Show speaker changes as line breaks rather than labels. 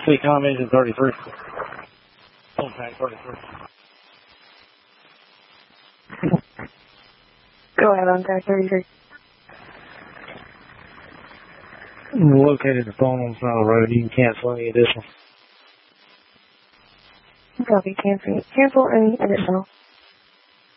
Fleet Com engine 33. Full tank 33.
Go ahead on track 33.
Located the phone on the side of the road. You can cancel any additional.
Copy. Cancel any additional.